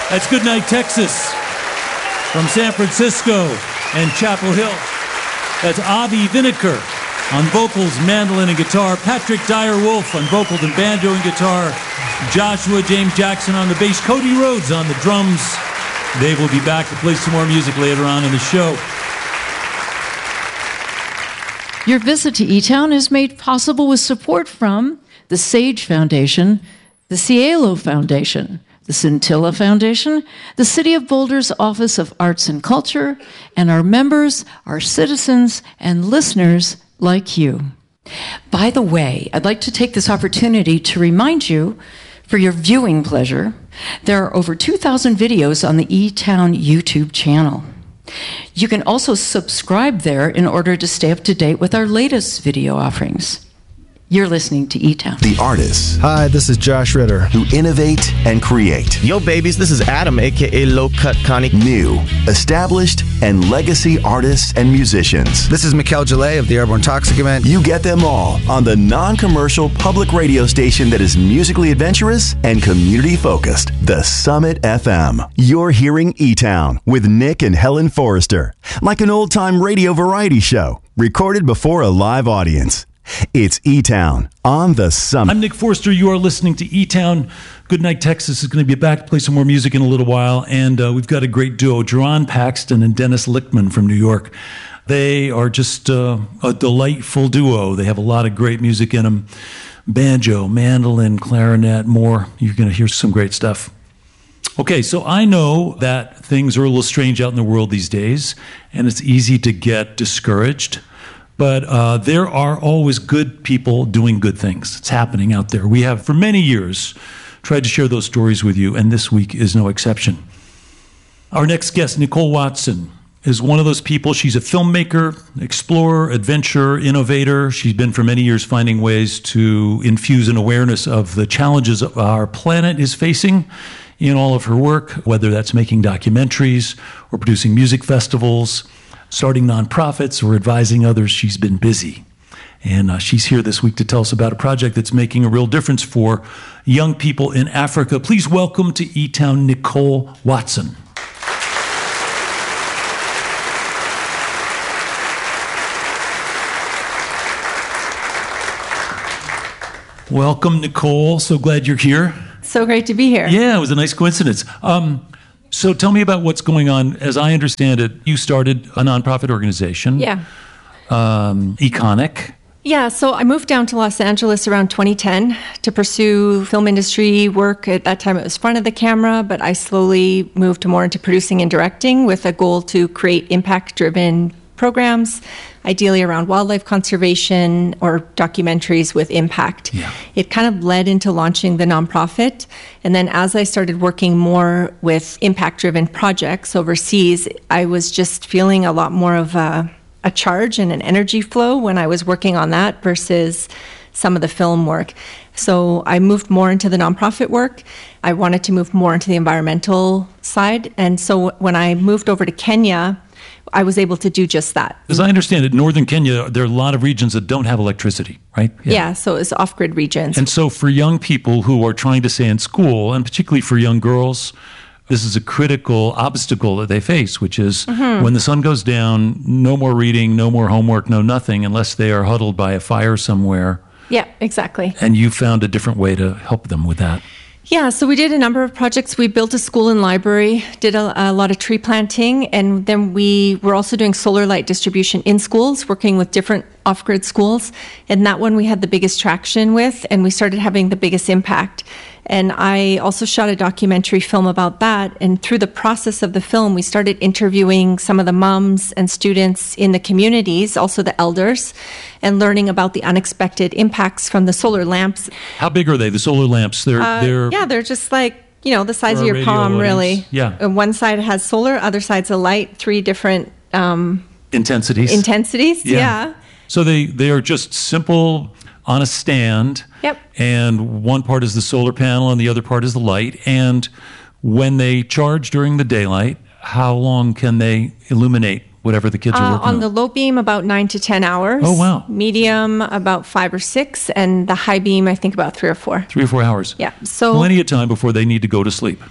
That's Goodnight Texas from San Francisco and Chapel Hill. That's Avi Vinegar on vocals, mandolin, and guitar. Patrick Dyer-Wolf on vocals and banjo and guitar. Joshua James Jackson on the bass. Cody Rhodes on the drums. Dave will be back to play some more music later on in the show. Your visit to E-Town is made possible with support from the Sage Foundation, the Cielo Foundation, the Scintilla Foundation, the City of Boulder's Office of Arts and Culture, and our members, our citizens, and listeners like you. By the way, I'd like to take this opportunity to remind you, for your viewing pleasure, there are over 2,000 videos on the E-Town YouTube channel. You can also subscribe there in order to stay up to date with our latest video offerings. You're listening to E-Town. The artists. Hi, this is Josh Ritter. Who innovate and create. Yo, babies, this is Adam, a.k.a. Low Cut Connie. New, established, and legacy artists and musicians. This is Mikkel Gillet of the Airborne Toxicament. You get them all on the non-commercial public radio station that is musically adventurous and community-focused, The Summit FM. You're hearing E-Town with Nick and Helen Forrester. Like an old-time radio variety show, recorded before a live audience. It's E-Town on The Summit. I'm Nick Forster. You are listening to E-Town. Goodnight Texas is going to be back to play some more music in a little while. And we've got a great duo, Jerron Paxton and Dennis Lichtman from New York. They are just a delightful duo. They have a lot of great music in them. Banjo, mandolin, clarinet, more. You're going to hear some great stuff. Okay, so I know that things are a little strange out in the world these days, and it's easy to get discouraged. But there are always good people doing good things. It's happening out there. We have, for many years, tried to share those stories with you, and this week is no exception. Our next guest, Nicole Watson, is one of those people. She's a filmmaker, explorer, adventurer, innovator. She's been for many years finding ways to infuse an awareness of the challenges our planet is facing in all of her work, whether that's making documentaries or producing music festivals, starting nonprofits, or advising others. She's been busy. And she's here this week to tell us about a project that's making a real difference for young people in Africa. Please welcome to E-Town, Nicole Watson. Welcome, Nicole. So glad you're here. So great to be here. Yeah, it was a nice coincidence. So tell me about what's going on. As I understand it, you started a nonprofit organization. Yeah. Econic. Yeah, so I moved down to Los Angeles around 2010 to pursue film industry work. At that time, it was front of the camera, but I slowly moved more into producing and directing with a goal to create impact-driven programs, ideally around wildlife conservation or documentaries with impact. Yeah. It kind of led into launching the nonprofit. And then as I started working more with impact-driven projects overseas, I was just feeling a lot more of a charge and an energy flow when I was working on that versus some of the film work. So I moved more into the nonprofit work. I wanted to move more into the environmental side. And so when I moved over to Kenya, I was able to do just that. As I understand it, northern Kenya, there are a lot of regions that don't have electricity, right? Yeah, so it's off-grid regions. And so for young people who are trying to stay in school, and particularly for young girls, this is a critical obstacle that they face, which is when the sun goes down, no more reading, no more homework, no nothing, unless they are huddled by a fire somewhere. Yeah, exactly. And you found a different way to help them with that. Yeah, so we did a number of projects. We built a school and library, did a lot of tree planting, and then we were also doing solar light distribution in schools, working with different off-grid schools. And that one we had the biggest traction with, and we started having the biggest impact. And I also shot a documentary film about that. And through the process of the film, we started interviewing some of the moms and students in the communities, also the elders, and learning about the unexpected impacts from the solar lamps. How big are they, the solar lamps? They're just like, the size of your palm, really. Yeah. And one side has solar, other side's a light, 3 different intensities. Yeah. So they are just simple on a stand. Yep. And one part is the solar panel and the other part is the light. And when they charge during the daylight, how long can they illuminate whatever the kids are working on? On the low beam, about 9 to 10 hours. Oh, wow. Medium, about 5 or 6. And the high beam, I think about 3 or 4. 3 or 4 hours. Yeah. So plenty of time before they need to go to sleep.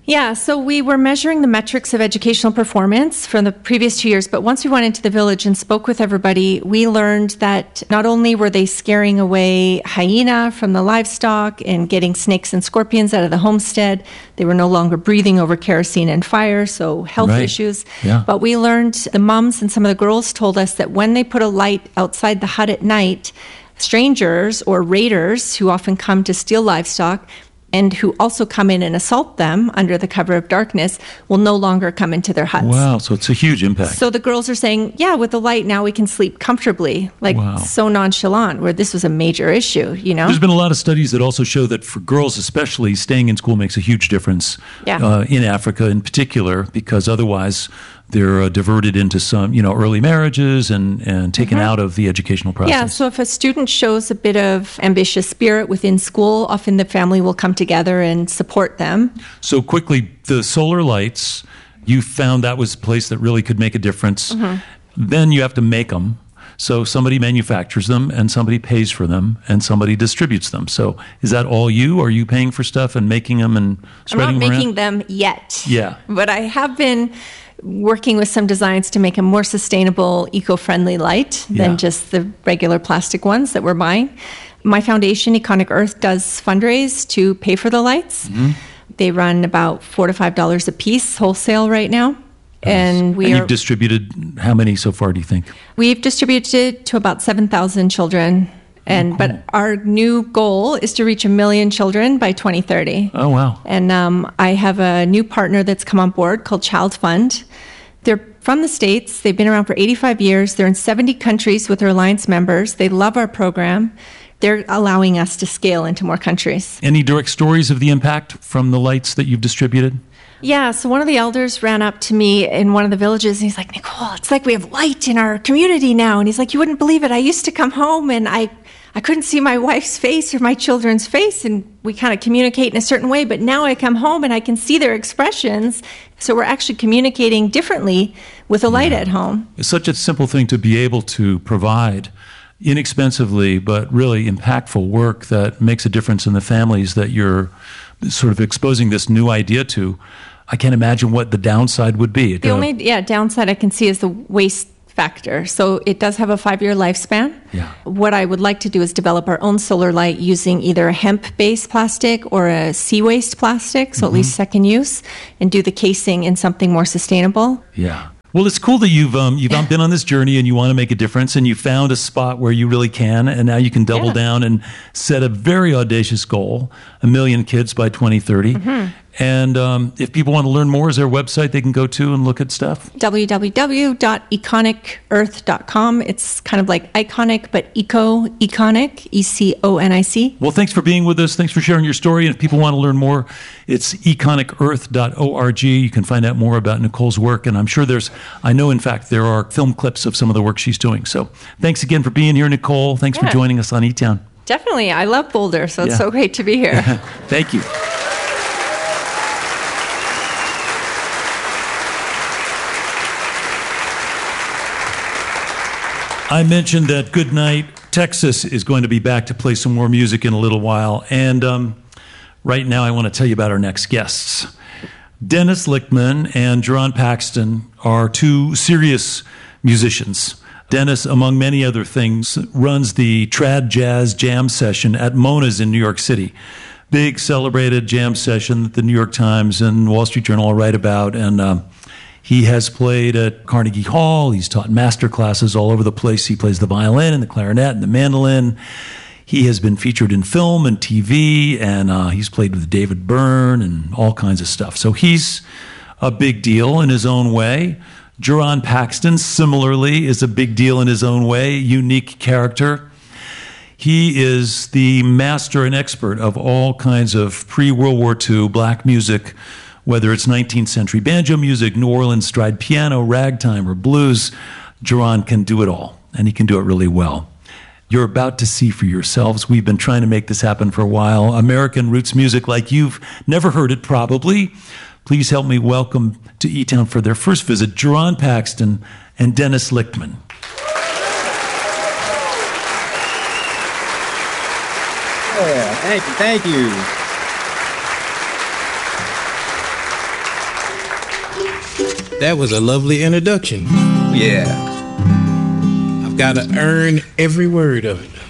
Yeah, so we were measuring the metrics of educational performance from the previous 2 years, but once we went into the village and spoke with everybody, we learned that not only were they scaring away hyena from the livestock and getting snakes and scorpions out of the homestead, they were no longer breathing over kerosene and fire, so health issues. Yeah. But we learned, the moms and some of the girls told us that when they put a light outside the hut at night, strangers or raiders who often come to steal livestock and who also come in and assault them under the cover of darkness will no longer come into their huts. Wow, so it's a huge impact. So the girls are saying, yeah, with the light now we can sleep comfortably, like so nonchalant, where this was a major issue, you know? There's been a lot of studies that also show that for girls especially, staying in school makes a huge difference in Africa in particular, because otherwise they're diverted into some, early marriages and taken out of the educational process. Yeah, so if a student shows a bit of ambitious spirit within school, often the family will come together and support them. So quickly, the solar lights, you found that was a place that really could make a difference. Then you have to make them. So somebody manufactures them and somebody pays for them and somebody distributes them. So is that all you? Are you paying for stuff and making them and spreading them around? I'm not making them yet. Yeah. But I have been working with some designs to make a more sustainable, eco-friendly light than just the regular plastic ones that we're buying. My foundation, Econic Earth, does fundraise to pay for the lights. They run about $4 to $5 a piece wholesale right now. And you've distributed how many so far, do you think? We've distributed to about 7,000 children. But our new goal is to reach 1 million children by 2030. Oh, wow. And I have a new partner that's come on board called Child Fund. They're from the States. They've been around for 85 years. They're in 70 countries with their alliance members. They love our program. They're allowing us to scale into more countries. Any direct stories of the impact from the lights that you've distributed? Yeah, so one of the elders ran up to me in one of the villages, and he's like, Nicole, it's like we have light in our community now. And he's like, you wouldn't believe it. I used to come home, and I couldn't see my wife's face or my children's face, and we kind of communicate in a certain way. But now I come home, and I can see their expressions. So we're actually communicating differently with a light at home. It's such a simple thing to be able to provide inexpensively, but really impactful work that makes a difference in the families that you're sort of exposing this new idea to. I can't imagine what the downside would be. The only downside I can see is the waste factor. So it does have a 5-year lifespan. Yeah. What I would like to do is develop our own solar light using either a hemp-based plastic or a sea waste plastic, so at least second use, and do the casing in something more sustainable. Yeah. Well, it's cool that you've been on this journey and you want to make a difference, and you found a spot where you really can, and now you can double down and set a very audacious goal, 1 million kids by 2030. And if people want to learn more, is there a website they can go to and look at stuff? www.econicEarth.com. It's kind of like iconic, but econic, ECONIC. Well, thanks for being with us. Thanks for sharing your story. And if people want to learn more, it's econicEarth.org. You can find out more about Nicole's work. And I'm sure I know, in fact, there are film clips of some of the work she's doing. So thanks again for being here, Nicole. Thanks for joining us on E-Town. Definitely. I love Boulder, so it's so great to be here. Thank you. I mentioned that Goodnight Texas is going to be back to play some more music in a little while. And right now I want to tell you about our next guests. Dennis Lichtman and Jerron Paxton are two serious musicians. Dennis, among many other things, runs the Trad Jazz Jam Session at Mona's in New York City. Big celebrated jam session that the New York Times and Wall Street Journal all write about. And he has played at Carnegie Hall. He's taught master classes all over the place. He plays the violin and the clarinet and the mandolin. He has been featured in film and TV, and he's played with David Byrne and all kinds of stuff. So he's a big deal in his own way. Jerron Paxton, similarly, is a big deal in his own way, unique character. He is the master and expert of all kinds of pre-World War II black music, whether it's 19th century banjo music, New Orleans stride piano, ragtime, or blues. Jerron can do it all, and he can do it really well. You're about to see for yourselves. We've been trying to make this happen for a while. American roots music like you've never heard it, probably. Please help me welcome to E-Town for their first visit, Jerron Paxton and Dennis Lichtman. Yeah, thank you. That was a lovely introduction. Yeah. I've got to earn every word of it.